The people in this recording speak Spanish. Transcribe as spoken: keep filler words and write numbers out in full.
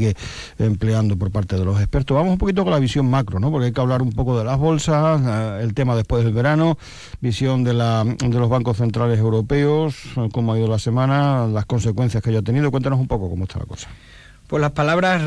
sigue empleando por parte de los expertos. Vamos un poquito con la visión macro, ¿no? Porque hay que hablar un poco de las bolsas, eh, el tema después del verano, visión de, la, de los bancos centrales europeos, eh, cómo ha ido la semana, las consecuencias que haya tenido. Cuéntanos un poco cómo está la cosa. Pues las palabras